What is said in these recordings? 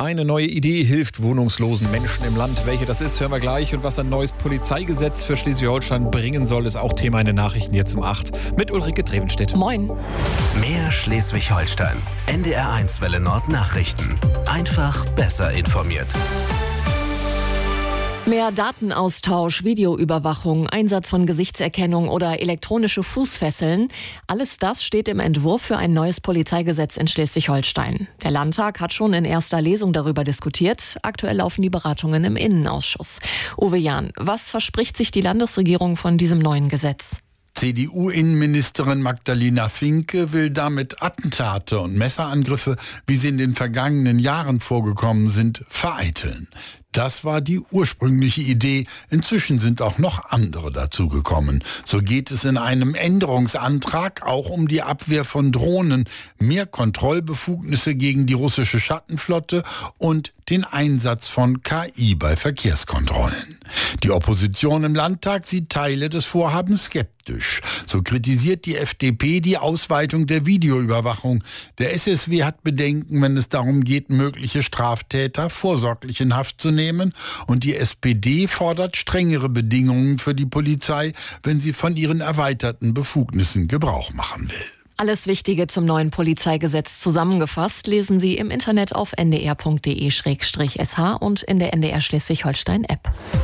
Eine neue Idee hilft wohnungslosen Menschen im Land. Welche das ist, hören wir gleich. Und was ein neues Polizeigesetz für Schleswig-Holstein bringen soll, ist auch Thema in den Nachrichten jetzt um 8 mit Ulrike Drevenstedt. Moin. Mehr Schleswig-Holstein. NDR1 Welle Nord Nachrichten. Einfach besser informiert. Mehr Datenaustausch, Videoüberwachung, Einsatz von Gesichtserkennung oder elektronische Fußfesseln. Alles das steht im Entwurf für ein neues Polizeigesetz in Schleswig-Holstein. Der Landtag hat schon in erster Lesung darüber diskutiert. Aktuell laufen die Beratungen im Innenausschuss. Uwe Jahn, was verspricht sich die Landesregierung von diesem neuen Gesetz? CDU-Innenministerin Magdalena Finke will damit Attentate und Messerangriffe, wie sie in den vergangenen Jahren vorgekommen sind, vereiteln. Das war die ursprüngliche Idee. Inzwischen sind auch noch andere dazugekommen. So geht es in einem Änderungsantrag auch um die Abwehr von Drohnen, mehr Kontrollbefugnisse gegen die russische Schattenflotte und den Einsatz von KI bei Verkehrskontrollen. Die Opposition im Landtag sieht Teile des Vorhabens skeptisch. So kritisiert die FDP die Ausweitung der Videoüberwachung. Der SSW hat Bedenken, wenn es darum geht, mögliche Straftäter vorsorglich in Haft zu nehmen. Und die SPD fordert strengere Bedingungen für die Polizei, wenn sie von ihren erweiterten Befugnissen Gebrauch machen will. Alles Wichtige zum neuen Polizeigesetz zusammengefasst lesen Sie im Internet auf ndr.de/sh und in der NDR Schleswig-Holstein-App.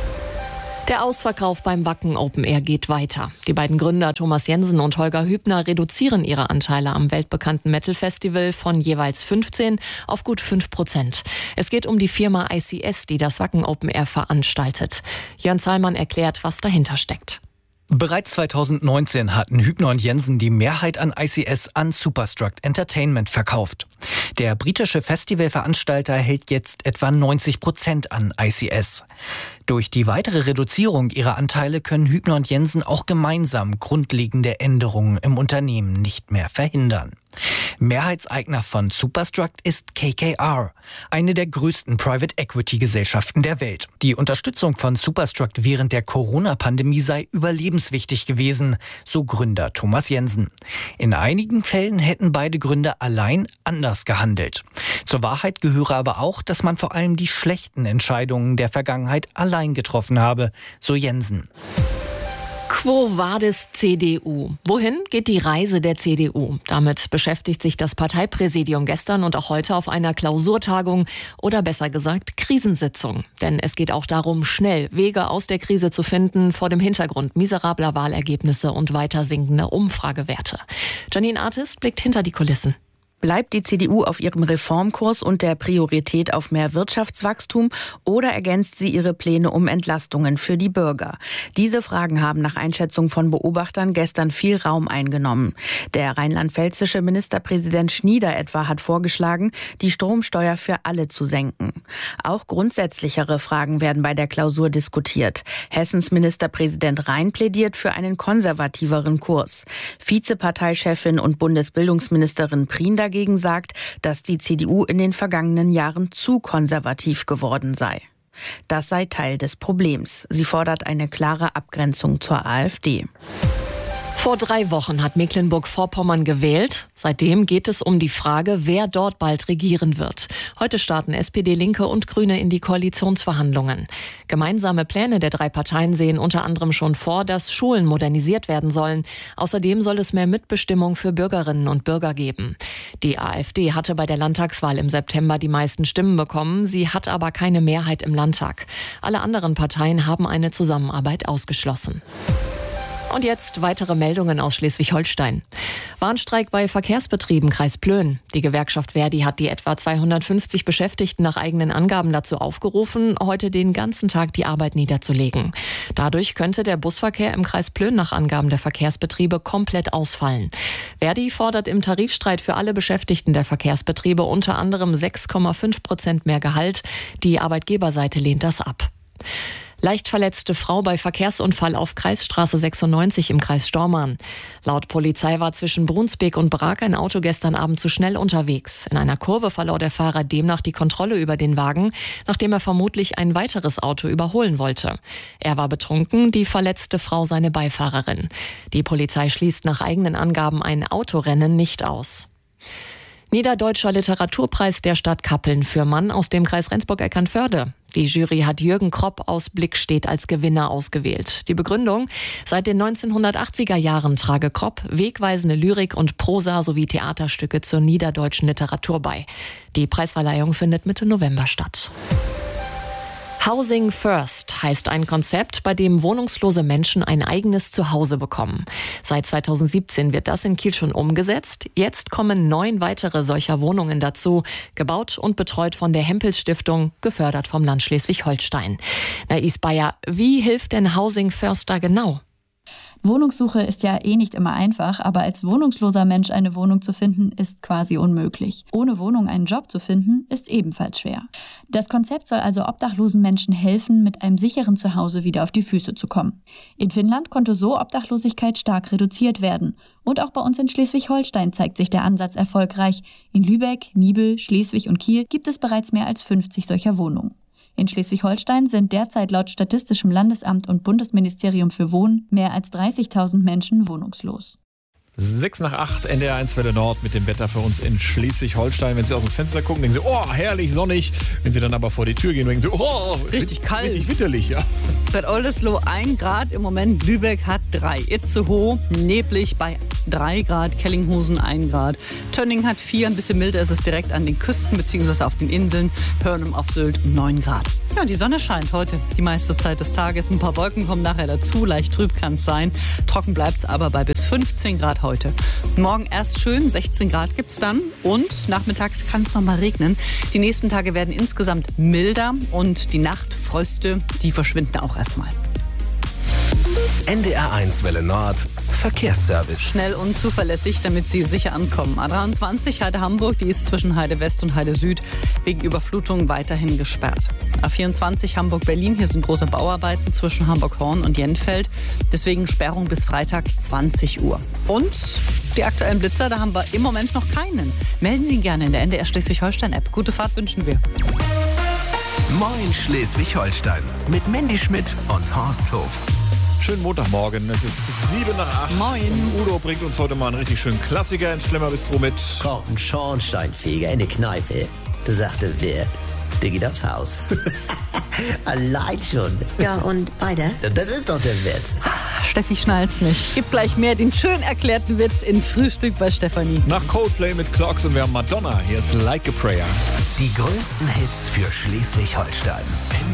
Der Ausverkauf beim Wacken Open Air geht weiter. Die beiden Gründer Thomas Jensen und Holger Hübner reduzieren ihre Anteile am weltbekannten Metal-Festival von jeweils 15 auf gut 5%. Es geht um die Firma ICS, die das Wacken Open Air veranstaltet. Jörn Zahlmann erklärt, was dahinter steckt. Bereits 2019 hatten Hübner und Jensen die Mehrheit an ICS an Superstruct Entertainment verkauft. Der britische Festivalveranstalter hält jetzt etwa 90% an ICS. Durch die weitere Reduzierung ihrer Anteile können Hübner und Jensen auch gemeinsam grundlegende Änderungen im Unternehmen nicht mehr verhindern. Mehrheitseigner von Superstruct ist KKR, eine der größten Private-Equity-Gesellschaften der Welt. Die Unterstützung von Superstruct während der Corona-Pandemie sei überlebenswichtig gewesen, so Gründer Thomas Jensen. In einigen Fällen hätten beide Gründer allein anders gehandelt. Zur Wahrheit gehöre aber auch, dass man vor allem die schlechten Entscheidungen der Vergangenheit allein getroffen habe, so Jensen. Quo vadis CDU? Wohin geht die Reise der CDU? Damit beschäftigt sich das Parteipräsidium gestern und auch heute auf einer Klausurtagung oder besser gesagt Krisensitzung. Denn es geht auch darum, schnell Wege aus der Krise zu finden vor dem Hintergrund miserabler Wahlergebnisse und weiter sinkender Umfragewerte. Janine Artis blickt hinter die Kulissen. Bleibt die CDU auf ihrem Reformkurs und der Priorität auf mehr Wirtschaftswachstum oder ergänzt sie ihre Pläne um Entlastungen für die Bürger? Diese Fragen haben nach Einschätzung von Beobachtern gestern viel Raum eingenommen. Der rheinland-pfälzische Ministerpräsident Schnieder etwa hat vorgeschlagen, die Stromsteuer für alle zu senken. Auch grundsätzlichere Fragen werden bei der Klausur diskutiert. Hessens Ministerpräsident Rhein plädiert für einen konservativeren Kurs. Vizeparteichefin und Bundesbildungsministerin Prien dagegen sagt, dass die CDU in den vergangenen Jahren zu konservativ geworden sei. Das sei Teil des Problems. Sie fordert eine klare Abgrenzung zur AfD. Vor 3 Wochen hat Mecklenburg-Vorpommern gewählt. Seitdem geht es um die Frage, wer dort bald regieren wird. Heute starten SPD, Linke und Grüne in die Koalitionsverhandlungen. Gemeinsame Pläne der 3 Parteien sehen unter anderem schon vor, dass Schulen modernisiert werden sollen. Außerdem soll es mehr Mitbestimmung für Bürgerinnen und Bürger geben. Die AfD hatte bei der Landtagswahl im September die meisten Stimmen bekommen. Sie hat aber keine Mehrheit im Landtag. Alle anderen Parteien haben eine Zusammenarbeit ausgeschlossen. Und jetzt weitere Meldungen aus Schleswig-Holstein. Warnstreik bei Verkehrsbetrieben Kreis Plön. Die Gewerkschaft Verdi hat die etwa 250 Beschäftigten nach eigenen Angaben dazu aufgerufen, heute den ganzen Tag die Arbeit niederzulegen. Dadurch könnte der Busverkehr im Kreis Plön nach Angaben der Verkehrsbetriebe komplett ausfallen. Verdi fordert im Tarifstreit für alle Beschäftigten der Verkehrsbetriebe unter anderem 6,5% mehr Gehalt. Die Arbeitgeberseite lehnt das ab. Leicht verletzte Frau bei Verkehrsunfall auf Kreisstraße 96 im Kreis Stormarn. Laut Polizei war zwischen Brunsbek und Brag ein Auto gestern Abend zu schnell unterwegs. In einer Kurve verlor der Fahrer demnach die Kontrolle über den Wagen, nachdem er vermutlich ein weiteres Auto überholen wollte. Er war betrunken, die verletzte Frau seine Beifahrerin. Die Polizei schließt nach eigenen Angaben ein Autorennen nicht aus. Niederdeutscher Literaturpreis der Stadt Kappeln für Mann aus dem Kreis Rendsburg-Eckernförde. Die Jury hat Jürgen Kropp aus Blick steht als Gewinner ausgewählt. Die Begründung: Seit den 1980er Jahren trage Kropp wegweisende Lyrik und Prosa sowie Theaterstücke zur niederdeutschen Literatur bei. Die Preisverleihung findet Mitte November statt. Housing First heißt ein Konzept, bei dem wohnungslose Menschen ein eigenes Zuhause bekommen. Seit 2017 wird das in Kiel schon umgesetzt. Jetzt kommen 9 weitere solcher Wohnungen dazu, gebaut und betreut von der Hempels Stiftung, gefördert vom Land Schleswig-Holstein. Nais Bayer, wie hilft denn Housing First da genau? Wohnungssuche ist ja nicht immer einfach, aber als wohnungsloser Mensch eine Wohnung zu finden, ist quasi unmöglich. Ohne Wohnung einen Job zu finden, ist ebenfalls schwer. Das Konzept soll also obdachlosen Menschen helfen, mit einem sicheren Zuhause wieder auf die Füße zu kommen. In Finnland konnte so Obdachlosigkeit stark reduziert werden. Und auch bei uns in Schleswig-Holstein zeigt sich der Ansatz erfolgreich. In Lübeck, Nibel, Schleswig und Kiel gibt es bereits mehr als 50 solcher Wohnungen. In Schleswig-Holstein sind derzeit laut Statistischem Landesamt und Bundesministerium für Wohnen mehr als 30.000 Menschen wohnungslos. 7:06, NDR 1 Welle Nord mit dem Wetter für uns in Schleswig-Holstein. Wenn Sie aus dem Fenster gucken, denken Sie, oh, herrlich, sonnig. Wenn Sie dann aber vor die Tür gehen, denken Sie, oh, richtig kalt. Richtig witterlich, ja. Bad Oldesloe 1 Grad im Moment, Lübeck hat 3. Itzehoe neblig bei 3 Grad, Kellinghusen 1 Grad. Tönning hat 4, ein bisschen milder ist es direkt an den Küsten bzw. auf den Inseln. Hörnum auf Sylt 9 Grad. Ja, die Sonne scheint heute die meiste Zeit des Tages. Ein paar Wolken kommen nachher dazu, leicht trüb kann es sein. Trocken bleibt es aber bei bis 15 Grad heute. Morgen erst schön, 16 Grad gibt es dann und nachmittags kann es noch mal regnen. Die nächsten Tage werden insgesamt milder und die Nachtfröste, die verschwinden auch erstmal. NDR 1 Welle Nord Verkehrsservice. Schnell und zuverlässig, damit Sie sicher ankommen. A23 Heide-Hamburg, die ist zwischen Heide West und Heide Süd wegen Überflutung weiterhin gesperrt. A24 Hamburg-Berlin, hier sind große Bauarbeiten zwischen Hamburg-Horn und Jennfeld. Deswegen Sperrung bis Freitag 20 Uhr. Und die aktuellen Blitzer, da haben wir im Moment noch keinen. Melden Sie ihn gerne in der NDR Schleswig-Holstein-App. Gute Fahrt wünschen wir. Moin Schleswig-Holstein mit Mandy Schmidt und Horst Hof. Schönen Montagmorgen, es ist 7:08. Moin. Und Udo bringt uns heute mal einen richtig schönen Klassiker ins Schlemmerbistro mit. Braucht einen Schornsteinfeger in der Kneipe. Da sagte wer, der geht aufs Haus. Allein schon. Ja, und weiter? Das ist doch der Witz. Steffi schnallt's nicht. Gibt gleich mehr den schön erklärten Witz in Frühstück bei Stefanie. Nach Coldplay mit Clocks und wir haben Madonna. Hier ist Like a Prayer. Die größten Hits für Schleswig-Holstein.